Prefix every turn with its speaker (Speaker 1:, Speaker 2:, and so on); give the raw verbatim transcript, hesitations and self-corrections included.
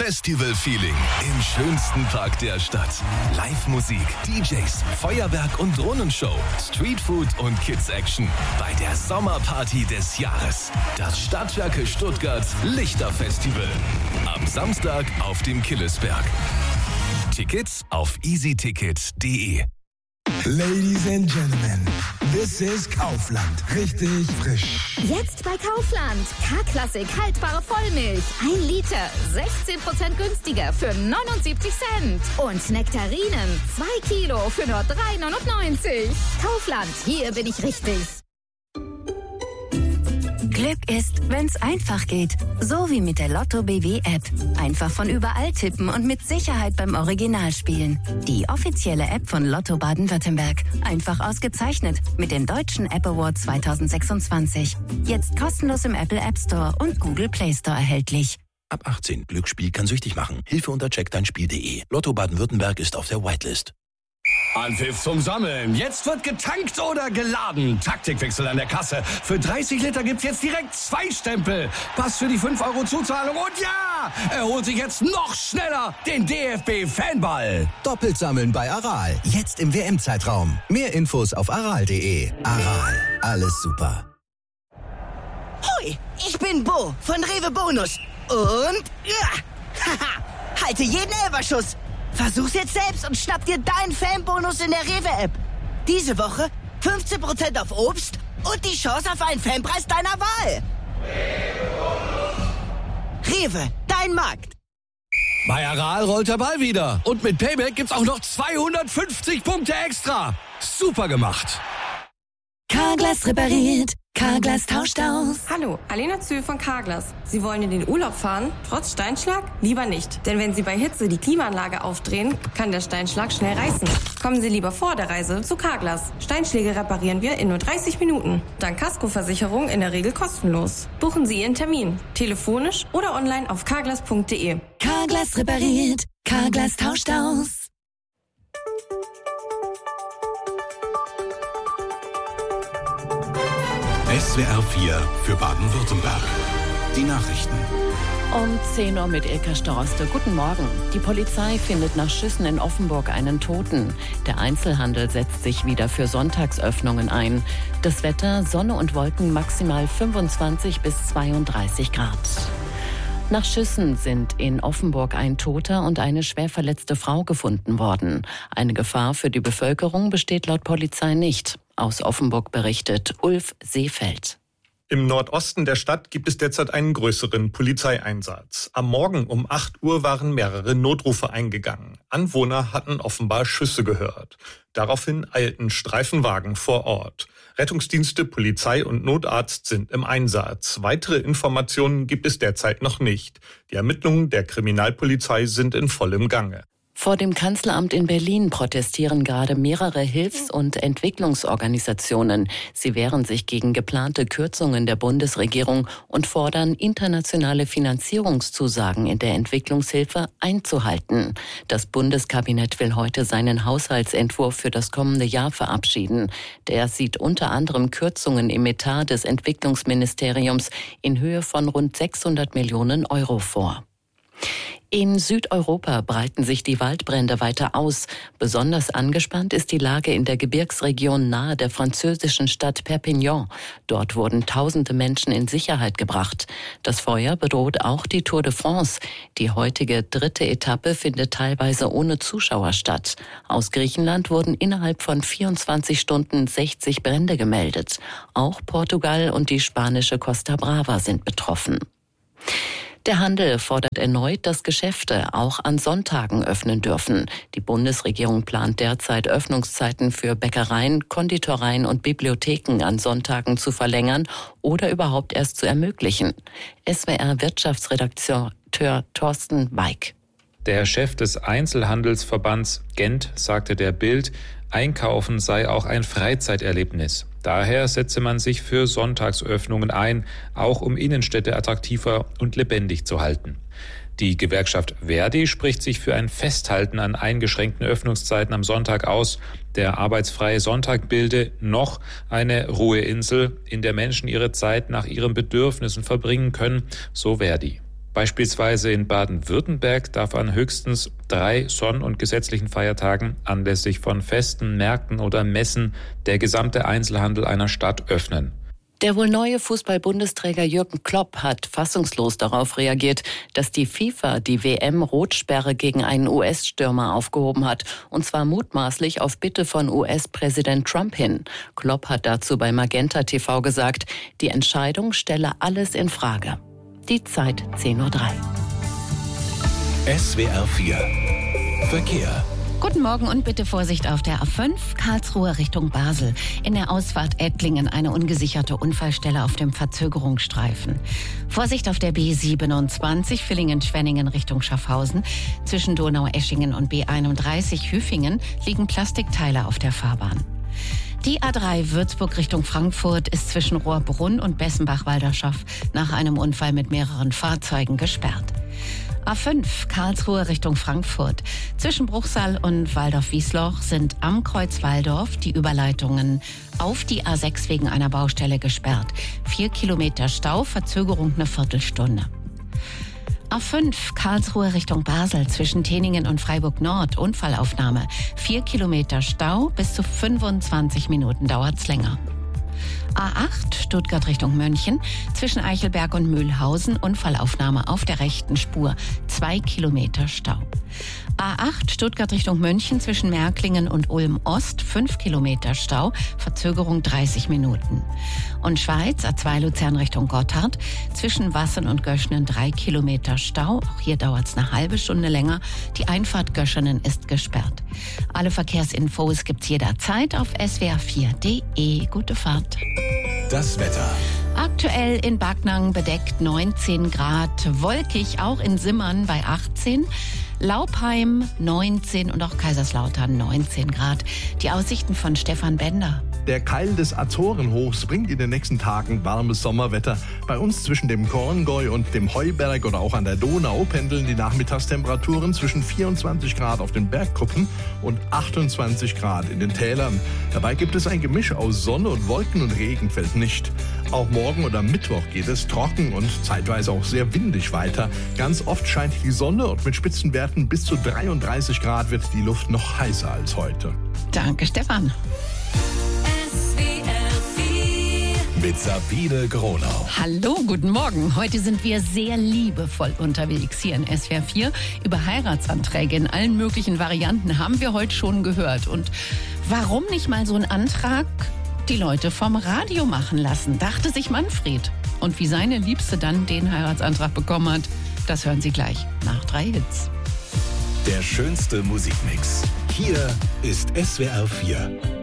Speaker 1: Festival-Feeling im schönsten Park der Stadt. Live-Musik, D Js, Feuerwerk und Drohnenshow, Streetfood und Kids-Action bei der Sommerparty des Jahres. Das Stadtwerke Stuttgart Lichterfestival. Am Samstag auf dem Killesberg. Tickets auf easyticket punkt de.
Speaker 2: Ladies and Gentlemen, this is Kaufland. Richtig frisch.
Speaker 3: Jetzt bei Kaufland. K-Klassik haltbare Vollmilch. Ein Liter. sechzehn Prozent günstiger für neunundsiebzig Cent. Und Nektarinen. Zwei Kilo für nur drei neunundneunzig. Kaufland. Hier bin ich richtig.
Speaker 4: Glück ist, wenn's einfach geht. So wie mit der Lotto B W App. Einfach von überall tippen und mit Sicherheit beim Original spielen. Die offizielle App von Lotto Baden-Württemberg. Einfach ausgezeichnet mit dem Deutschen App Award zwanzig sechsundzwanzig. Jetzt kostenlos im Apple App Store und Google Play Store erhältlich.
Speaker 5: Ab achtzehn. Glücksspiel kann süchtig machen. Hilfe unter check dein spiel punkt de. Lotto Baden-Württemberg ist auf der Whitelist.
Speaker 6: Anpfiff zum Sammeln. Jetzt wird getankt oder geladen. Taktikwechsel an der Kasse. Für dreißig Liter gibt's jetzt direkt zwei Stempel. Pass für die fünf Euro Zuzahlung. Und ja, er holt sich jetzt noch schneller den D F B-Fanball.
Speaker 7: Doppelt sammeln bei Aral. Jetzt im W M-Zeitraum. Mehr Infos auf aral punkt de. Aral. Alles super.
Speaker 8: Hoi, ich bin Bo von Rewe Bonus. Und ja, haha, halte jeden Elferschuss. Versuch's jetzt selbst und schnapp dir deinen Fanbonus in der Rewe-App. Diese Woche fünfzehn Prozent auf Obst und die Chance auf einen Fanpreis deiner Wahl. Rewe, dein Markt.
Speaker 6: Bei Aral rollt der Ball wieder. Und mit Payback gibt's auch noch zweihundertfünfzig Punkte extra. Super gemacht.
Speaker 4: Carglass repariert. Carglass tauscht aus.
Speaker 9: Hallo, Alena Zühl von Carglass. Sie wollen in den Urlaub fahren, trotz Steinschlag? Lieber nicht. Denn wenn Sie bei Hitze die Klimaanlage aufdrehen, kann der Steinschlag schnell reißen. Kommen Sie lieber vor der Reise zu Carglass. Steinschläge reparieren wir in nur dreißig Minuten. Dank Kaskoversicherung in der Regel kostenlos. Buchen Sie Ihren Termin. Telefonisch oder online auf carglass punkt de.
Speaker 4: Carglass repariert. Carglass tauscht aus.
Speaker 1: S W R vier für Baden-Württemberg. Die Nachrichten.
Speaker 10: Um zehn Uhr mit Ilka Storoste. Guten Morgen. Die Polizei findet nach Schüssen in Offenburg einen Toten. Der Einzelhandel setzt sich wieder für Sonntagsöffnungen ein. Das Wetter, Sonne und Wolken, maximal fünfundzwanzig bis zweiunddreißig Grad. Nach Schüssen sind in Offenburg ein Toter und eine schwer verletzte Frau gefunden worden. Eine Gefahr für die Bevölkerung besteht laut Polizei nicht. Aus Offenburg berichtet Ulf Seefeld.
Speaker 11: Im Nordosten der Stadt gibt es derzeit einen größeren Polizeieinsatz. Am Morgen um acht Uhr waren mehrere Notrufe eingegangen. Anwohner hatten offenbar Schüsse gehört. Daraufhin eilten Streifenwagen vor Ort. Rettungsdienste, Polizei und Notarzt sind im Einsatz. Weitere Informationen gibt es derzeit noch nicht. Die Ermittlungen der Kriminalpolizei sind in vollem Gange.
Speaker 10: Vor dem Kanzleramt in Berlin protestieren gerade mehrere Hilfs- und Entwicklungsorganisationen. Sie wehren sich gegen geplante Kürzungen der Bundesregierung und fordern, internationale Finanzierungszusagen in der Entwicklungshilfe einzuhalten. Das Bundeskabinett will heute seinen Haushaltsentwurf für das kommende Jahr verabschieden. Der sieht unter anderem Kürzungen im Etat des Entwicklungsministeriums in Höhe von rund sechshundert Millionen Euro vor. In Südeuropa breiten sich die Waldbrände weiter aus. Besonders angespannt ist die Lage in der Gebirgsregion nahe der französischen Stadt Perpignan. Dort wurden tausende Menschen in Sicherheit gebracht. Das Feuer bedroht auch die Tour de France. Die heutige dritte Etappe findet teilweise ohne Zuschauer statt. Aus Griechenland wurden innerhalb von vierundzwanzig Stunden sechzig Brände gemeldet. Auch Portugal und die spanische Costa Brava sind betroffen. Der Handel fordert erneut, dass Geschäfte auch an Sonntagen öffnen dürfen. Die Bundesregierung plant derzeit, Öffnungszeiten für Bäckereien, Konditoreien und Bibliotheken an Sonntagen zu verlängern oder überhaupt erst zu ermöglichen. S W R-Wirtschaftsredakteur Thorsten Weig.
Speaker 12: Der Chef des Einzelhandelsverbands Gent sagte der Bild, Einkaufen sei auch ein Freizeiterlebnis. Daher setze man sich für Sonntagsöffnungen ein, auch um Innenstädte attraktiver und lebendig zu halten. Die Gewerkschaft Verdi spricht sich für ein Festhalten an eingeschränkten Öffnungszeiten am Sonntag aus. Der arbeitsfreie Sonntag bilde noch eine Ruheinsel, in der Menschen ihre Zeit nach ihren Bedürfnissen verbringen können, so Verdi. Beispielsweise in Baden-Württemberg darf an höchstens drei sonn- und gesetzlichen Feiertagen anlässlich von Festen, Märkten oder Messen der gesamte Einzelhandel einer Stadt öffnen.
Speaker 10: Der wohl neue Fußball-Bundesträger Jürgen Klopp hat fassungslos darauf reagiert, dass die FIFA die W M-Rotsperre gegen einen U S-Stürmer aufgehoben hat, und zwar mutmaßlich auf Bitte von U S-Präsident Trump hin. Klopp hat dazu bei Magenta T V gesagt, die Entscheidung stelle alles in Frage. Die Zeit zehn Uhr drei.
Speaker 1: S W R vier Verkehr.
Speaker 13: Guten Morgen und bitte Vorsicht auf der A fünf, Karlsruhe Richtung Basel. In der Ausfahrt Ettlingen eine ungesicherte Unfallstelle auf dem Verzögerungsstreifen. Vorsicht auf der B siebenundzwanzig, Villingen-Schwenningen Richtung Schaffhausen. Zwischen Donaueschingen und B einunddreißig Hüfingen liegen Plastikteile auf der Fahrbahn. Die A drei Würzburg Richtung Frankfurt ist zwischen Rohrbrunn und Bessenbach-Walderschaff nach einem Unfall mit mehreren Fahrzeugen gesperrt. A fünf Karlsruhe Richtung Frankfurt. Zwischen Bruchsal und Waldorf-Wiesloch sind am Kreuz Walldorf die Überleitungen auf die A sechs wegen einer Baustelle gesperrt. Vier Kilometer Stau, Verzögerung eine Viertelstunde. A fünf Karlsruhe Richtung Basel zwischen Teningen und Freiburg Nord. Unfallaufnahme. Vier Kilometer Stau, bis zu fünfundzwanzig Minuten dauert's länger. A acht Stuttgart Richtung München, zwischen Eichelberg und Mühlhausen, Unfallaufnahme auf der rechten Spur, zwei Kilometer Stau. A acht Stuttgart Richtung München, zwischen Märklingen und Ulm Ost, fünf Kilometer Stau, Verzögerung dreißig Minuten. Und Schweiz, A zwei Luzern Richtung Gotthard, zwischen Wassen und Göschenen drei Kilometer Stau, auch hier dauert es eine halbe Stunde länger, die Einfahrt Göschenen ist gesperrt. Alle Verkehrsinfos gibt's jederzeit auf S W R vier Punkt de. Gute Fahrt.
Speaker 1: Das Wetter.
Speaker 13: Aktuell in Backnang bedeckt neunzehn Grad, wolkig auch in Simmern bei achtzehn, Laupheim neunzehn und auch Kaiserslautern neunzehn Grad. Die Aussichten von Stefan Bender.
Speaker 14: Der Keil des Azorenhochs bringt in den nächsten Tagen warmes Sommerwetter. Bei uns zwischen dem Korngäu und dem Heuberg oder auch an der Donau pendeln die Nachmittagstemperaturen zwischen vierundzwanzig Grad auf den Bergkuppen und achtundzwanzig Grad in den Tälern. Dabei gibt es ein Gemisch aus Sonne und Wolken und Regen fällt nicht. Auch morgen oder Mittwoch geht es trocken und zeitweise auch sehr windig weiter. Ganz oft scheint die Sonne und mit Spitzenwerten bis zu dreiunddreißig Grad wird die Luft noch heißer als heute.
Speaker 13: Danke, Stefan.
Speaker 1: Mit Sabine Gronau.
Speaker 13: Hallo, guten Morgen. Heute sind wir sehr liebevoll unterwegs hier in S W R vier. Über Heiratsanträge in allen möglichen Varianten haben wir heute schon gehört. Und warum nicht mal so einen Antrag die Leute vom Radio machen lassen, dachte sich Manfred. Und wie seine Liebste dann den Heiratsantrag bekommen hat, das hören Sie gleich nach drei Hits.
Speaker 1: Der schönste Musikmix. Hier ist S W R vier.